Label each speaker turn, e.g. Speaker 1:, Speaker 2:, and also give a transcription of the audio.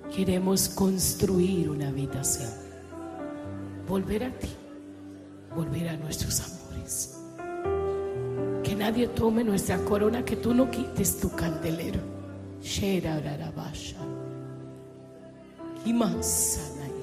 Speaker 1: Queremos construir una habitación, volver a ti, volver a nuestros amores. Que nadie tome nuestra corona, que tú no quites tu candelero. Shera Rarabasha. Kimasana.